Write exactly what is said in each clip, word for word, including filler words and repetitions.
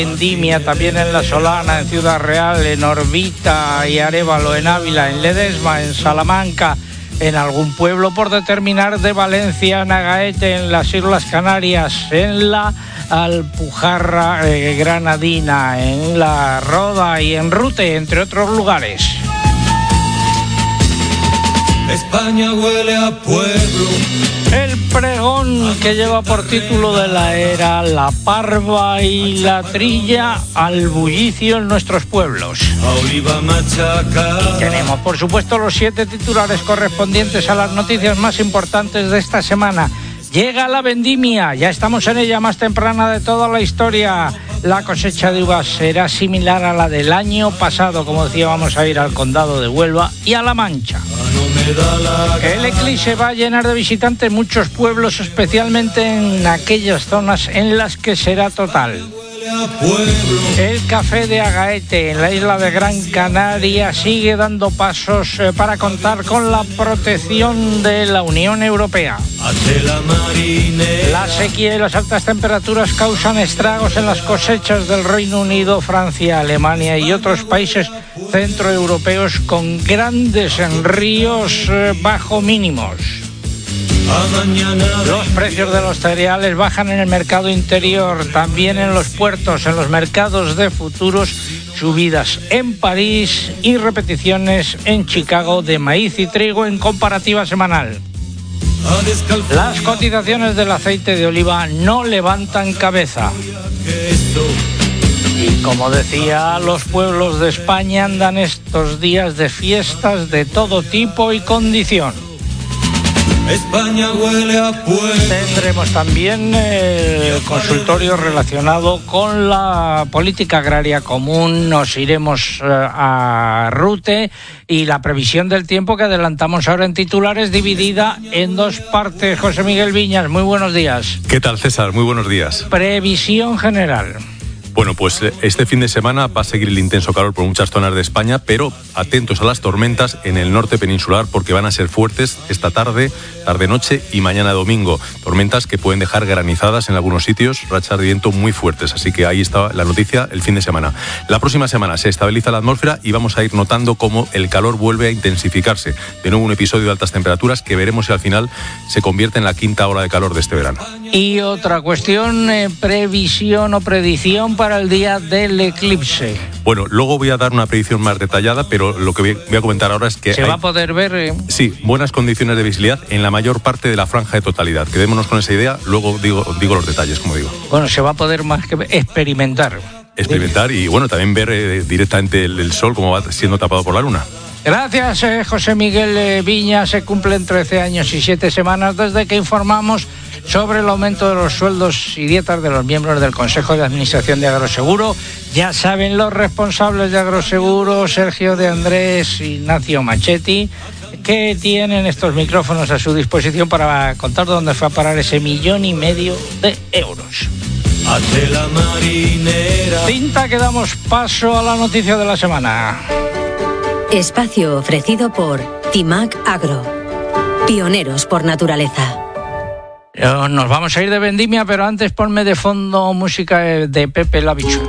Vendimia también en La Solana, en Ciudad Real, en Orbita y Arévalo, en Ávila, en Ledesma, en Salamanca, en algún pueblo por determinar de Valencia, en Agaete, en las Islas Canarias, en la Alpujarra eh, Granadina, en La Roda y en Rute, entre otros lugares. España huele a pueblo. El pregón que lleva por título de la era La Parva y la Trilla al bullicio en nuestros pueblos. Y tenemos, por supuesto, los siete titulares correspondientes a las noticias más importantes de esta semana. Llega la vendimia, ya estamos en ella, más temprana de toda la historia. La cosecha de uvas será similar a la del año pasado, como decía, vamos a ir al condado de Huelva y a La Mancha. El eclipse va a llenar de visitantes muchos pueblos, especialmente en aquellas zonas en las que será total. El café de Agaete, en la isla de Gran Canaria, sigue dando pasos eh, para contar con la protección de la Unión Europea. La sequía y las altas temperaturas causan estragos en las cosechas del Reino Unido, Francia, Alemania y otros países centroeuropeos con grandes ríos eh, bajo mínimos. Los precios de los cereales bajan en el mercado interior, también en los puertos, en los mercados de futuros, subidas en París y repeticiones en Chicago de maíz y trigo en comparativa semanal. Las cotizaciones del aceite de oliva no levantan cabeza. Y como decía, los pueblos de España andan estos días de fiestas de todo tipo y condición. España huele a pueblo. Tendremos también el consultorio relacionado con la política agraria común. Nos iremos a Rute y la previsión del tiempo que adelantamos ahora en titulares, dividida en dos partes. José Miguel Viñas, muy buenos días. ¿Qué tal, César? Muy buenos días. Previsión general. Bueno, pues este fin de semana va a seguir el intenso calor por muchas zonas de España, pero atentos a las tormentas en el norte peninsular porque van a ser fuertes esta tarde, tarde-noche y mañana domingo. Tormentas que pueden dejar granizadas en algunos sitios, rachas de viento muy fuertes. Así que ahí está la noticia el fin de semana. La próxima semana se estabiliza la atmósfera y vamos a ir notando cómo el calor vuelve a intensificarse. De nuevo un episodio de altas temperaturas que veremos si al final se convierte en la quinta ola de calor de este verano. Y otra cuestión, eh, previsión o predicción para el día del eclipse. Bueno, luego voy a dar una predicción más detallada, pero lo que voy a comentar ahora es que ¿Se hay, va a poder ver? Eh? Sí, buenas condiciones de visibilidad en la mayor parte de la franja de totalidad. Quedémonos con esa idea, luego digo, digo los detalles, como digo. Bueno, se va a poder más que experimentar. Experimentar y, bueno, también ver eh, directamente el, el sol como va siendo tapado por la luna. Gracias, eh, José Miguel eh, Viña. Se cumplen trece años y siete semanas desde que informamos sobre el aumento de los sueldos y dietas de los miembros del Consejo de Administración de Agroseguro. Ya saben los responsables de Agroseguro, Sergio de Andrés, Ignacio Machetti, que tienen estos micrófonos a su disposición para contar dónde fue a parar ese millón y medio de euros. La marinera. Cinta, que damos paso a la noticia de la semana. Espacio ofrecido por Timac Agro. Pioneros por naturaleza. Nos vamos a ir de vendimia, pero antes ponme de fondo música de Pepe la Bichuela.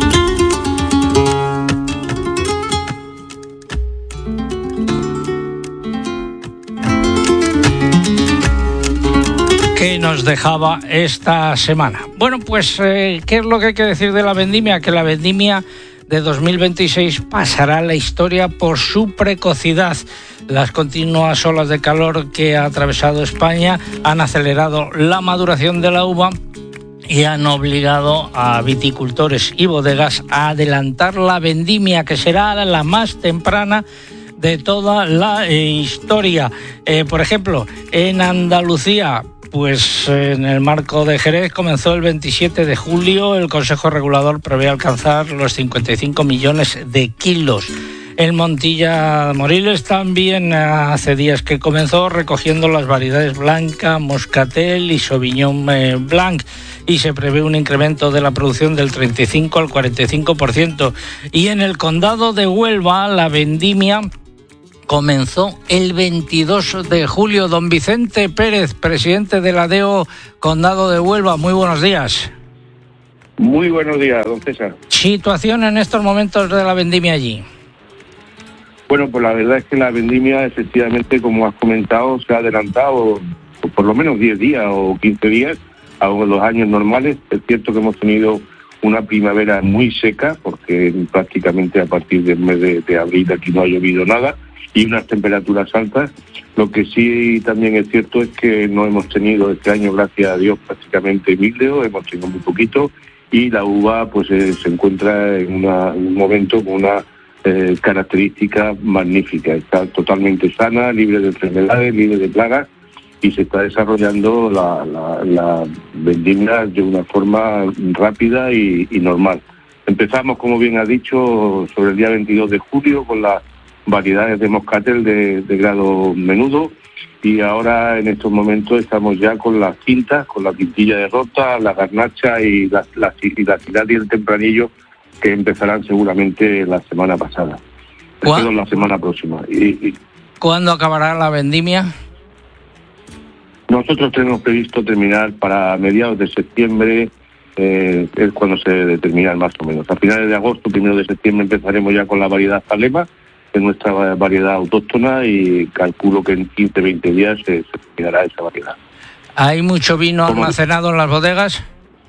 ¿Qué nos dejaba esta semana? Bueno, pues, eh, ¿qué es lo que hay que decir de la vendimia? Que la vendimia de dos mil veintiséis pasará a la historia por su precocidad. Las continuas olas de calor que ha atravesado España han acelerado la maduración de la uva y han obligado a viticultores y bodegas a adelantar la vendimia, que será la más temprana de toda la eh, historia. Eh, por ejemplo, en Andalucía, pues en el marco de Jerez comenzó el veintisiete de julio. El Consejo Regulador prevé alcanzar los cincuenta y cinco millones de kilos. En Montilla Moriles también hace días que comenzó, recogiendo las variedades Blanca, Moscatel y Sauvignon Blanc, y se prevé un incremento de la producción del treinta y cinco al cuarenta y cinco por ciento. Y en el condado de Huelva la vendimia comenzó el veintidós de julio. Don Vicente Pérez, presidente de la D E O Condado de Huelva, muy buenos días. Muy buenos días, don César. Situación en estos momentos de la vendimia allí. Bueno, pues la verdad es que la vendimia, efectivamente, como has comentado, se ha adelantado por lo menos diez días o quince días a los años normales. Es cierto que hemos tenido una primavera muy seca, porque prácticamente a partir del mes de, de abril aquí no ha llovido nada, y unas temperaturas altas. Lo que sí también es cierto es que no hemos tenido este año, gracias a Dios, prácticamente míleo, hemos tenido muy poquito, y la uva pues eh, se encuentra en, una, en un momento con una eh, característica magnífica. Está totalmente sana, libre de enfermedades, libre de plagas, y se está desarrollando la, la, la vendimia de una forma rápida y, y normal. Empezamos, como bien ha dicho, sobre el día veintidós de julio con las variedades de moscatel de, de grado menudo, y ahora en estos momentos estamos ya con las quintas, con la quintilla de rota, la garnacha y la, la, y la ciudad y el tempranillo, que empezarán seguramente la semana pasada, perdón, la semana próxima. Y, y ¿Cuándo acabará la vendimia? Nosotros tenemos previsto terminar para mediados de septiembre, eh, es cuando se determina más o menos. A finales de agosto, primero de septiembre, empezaremos ya con la variedad Zalema, que es nuestra variedad autóctona, y calculo que en quince a veinte días se, se terminará esa variedad. ¿Hay mucho vino almacenado en las bodegas?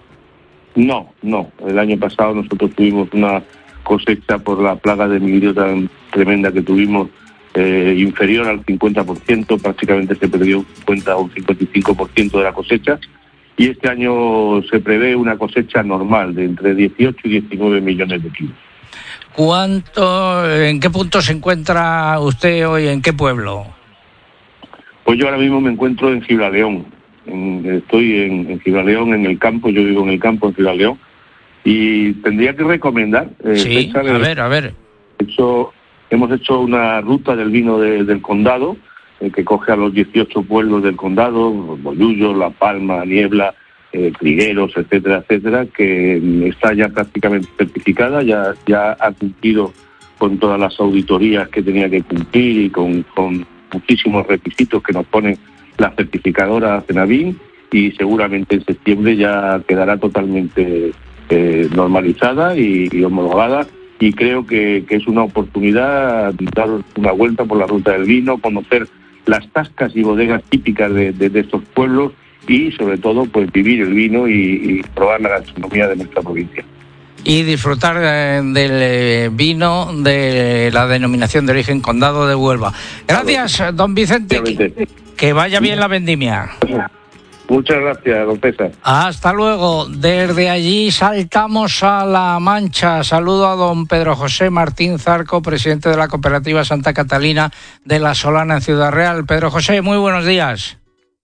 No, no. El año pasado nosotros tuvimos una cosecha por la plaga de mildio tan tremenda que tuvimos, Eh, inferior al cincuenta por ciento, prácticamente se perdió un cincuenta o un cincuenta y cinco por ciento de la cosecha, y este año se prevé una cosecha normal de entre dieciocho y diecinueve millones de kilos. ¿Cuánto, en qué punto se encuentra usted hoy, en qué pueblo? Pues yo ahora mismo me encuentro en Gibraleón, en, estoy en, en Gibraleón, en el campo, yo vivo en el campo en Gibraleón, y tendría que recomendar... Eh, sí, a de, ver, a ver. Hecho, Hemos hecho una ruta del vino de, del condado, eh, que coge a los dieciocho pueblos del condado, Bollullo, La Palma, Niebla, eh, Trigueros, etcétera, etcétera, que está ya prácticamente certificada, ya, ya ha cumplido con todas las auditorías que tenía que cumplir y con, con muchísimos requisitos que nos ponen la certificadora Cenabín, y seguramente en septiembre ya quedará totalmente eh, normalizada y, y homologada. Y creo que, que es una oportunidad de dar una vuelta por la ruta del vino, conocer las tascas y bodegas típicas de, de, de estos pueblos, y sobre todo pues vivir el vino y, y probar la gastronomía de nuestra provincia. Y disfrutar eh, del vino de la denominación de origen Condado de Huelva. Gracias, don Vicente. Que, que vaya bien la vendimia. Muchas gracias, don César. Hasta luego. Desde allí saltamos a La Mancha. Saludo a don Pedro José Martín Zarco, presidente de la cooperativa Santa Catalina de La Solana en Ciudad Real. Pedro José, muy buenos días.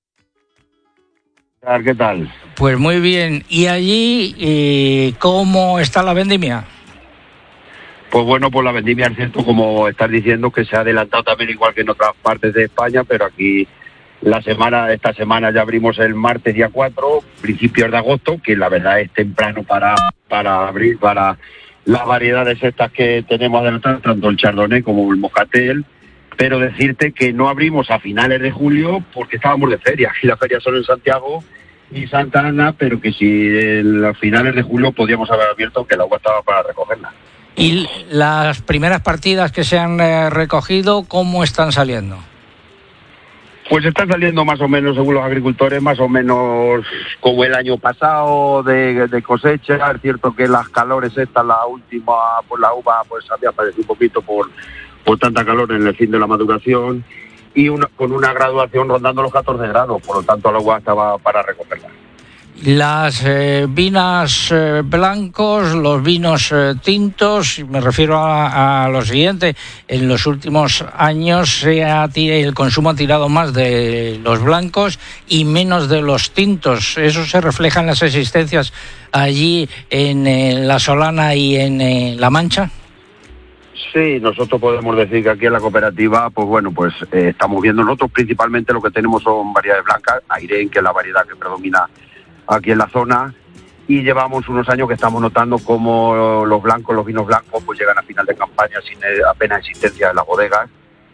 ¿Qué tal? Pues muy bien. ¿Y allí eh, cómo está la vendimia? Pues bueno, pues la vendimia es cierto, como estás diciendo, que se ha adelantado también igual que en otras partes de España, pero aquí... La semana, esta semana ya abrimos el martes día cuatro, principios de agosto, que la verdad es temprano para, para abrir para las variedades estas que tenemos adelantadas, tanto el Chardonnay como el Moscatel, pero decirte que no abrimos a finales de julio porque estábamos de feria, y las ferias son en Santiago y Santa Ana, pero que si en los finales de julio podíamos haber abierto, que el agua estaba para recogerla. ¿Y las primeras partidas que se han eh, recogido, cómo están saliendo? Pues están saliendo más o menos, según los agricultores, más o menos como el año pasado de, de cosecha. Es cierto que las calores estas, la última, pues la uva pues había padecido un poquito por, por tanta calor en el fin de la maduración, y una, con una graduación rondando los catorce grados, por lo tanto la uva estaba para recogerla. Las eh, vinas eh, blancos, los vinos eh, tintos, me refiero a, a lo siguiente: en los últimos años se ha, el consumo ha tirado más de los blancos y menos de los tintos. ¿Eso se refleja en las existencias allí en, en La Solana y en eh, La Mancha? Sí, nosotros podemos decir que aquí en la cooperativa, pues bueno, pues eh, estamos viendo, nosotros principalmente lo que tenemos son variedades blancas, Airén, que es la variedad que predomina aquí en la zona, y llevamos unos años que estamos notando cómo los blancos, los vinos blancos, pues llegan a final de campaña sin apenas existencia en las bodegas,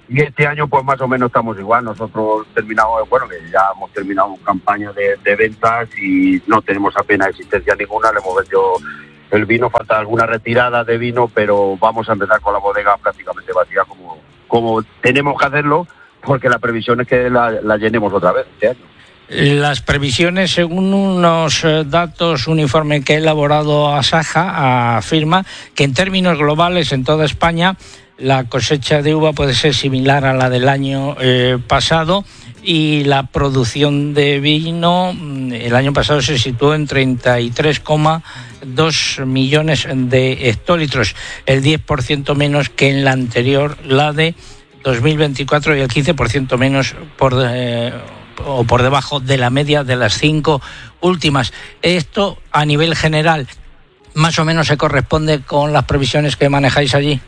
Y este año pues más o menos estamos igual. Nosotros terminamos, bueno, que ya hemos terminado campaña de, de ventas y no tenemos apenas existencia ninguna. Le hemos vendido el vino, falta alguna retirada de vino, pero vamos a empezar con la bodega prácticamente vacía como, como tenemos que hacerlo, porque la previsión es que la, la llenemos otra vez este año. Las previsiones, según unos datos, un informe que ha elaborado Asaja, afirma que en términos globales en toda España la cosecha de uva puede ser similar a la del año eh, pasado y la producción de vino el año pasado se situó en treinta y tres coma dos millones de hectolitros, el diez por ciento menos que en la anterior, la de dos mil veinticuatro, y el quince por ciento menos por eh, o por debajo de la media de las cinco últimas. Esto a nivel general más o menos se corresponde con las previsiones que manejáis allí.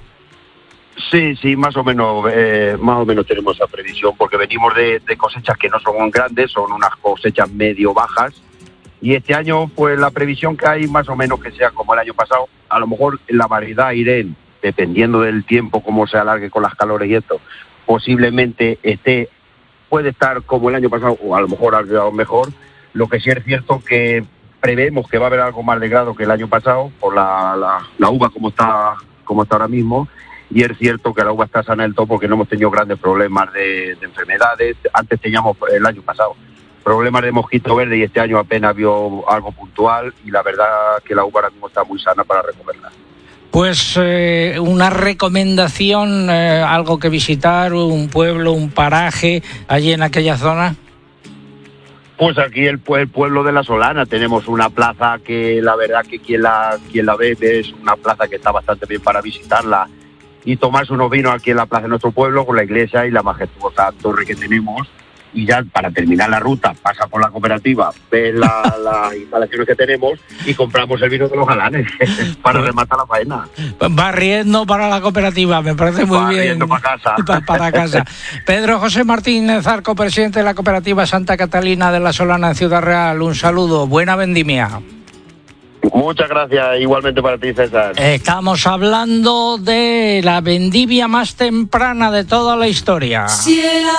Sí, sí, más o menos, eh, más o menos tenemos esa previsión, porque venimos de, de cosechas que no son grandes, son unas cosechas medio bajas, y este año, pues la previsión que hay más o menos que sea como el año pasado. A lo mejor la variedad Irene, dependiendo del tiempo, cómo se alargue con las calores y esto, posiblemente esté, puede estar como el año pasado, o a lo mejor algo mejor. Lo que sí es cierto que prevemos que va a haber algo más de grado que el año pasado, por la, la, la uva como está, como está ahora mismo. Y es cierto que la uva está sana del todo porque no hemos tenido grandes problemas de, de enfermedades. Antes teníamos, el año pasado, problemas de mosquito verde y este año apenas vio algo puntual, y la verdad que la uva ahora mismo está muy sana para recogerla. Pues eh, una recomendación, eh, algo que visitar, un pueblo, un paraje allí en aquella zona. Pues aquí el, el pueblo de La Solana tenemos una plaza que la verdad que quien la, quien la ve, ve es una plaza que está bastante bien para visitarla y tomarse unos vinos aquí en la plaza de nuestro pueblo, con la iglesia y la majestuosa torre que tenemos. Y ya para terminar la ruta pasa por la cooperativa, ves las la instalaciones que tenemos y compramos el vino de los galanes para rematar la faena. Barriendo para la cooperativa, me parece muy Barriendo bien. para casa. Pa, para casa. Pedro José Martínez Zarco, presidente de la cooperativa Santa Catalina de La Solana en Ciudad Real, un saludo, buena vendimia. Muchas gracias, igualmente para ti, César. Estamos hablando de la vendimia más temprana de toda la historia.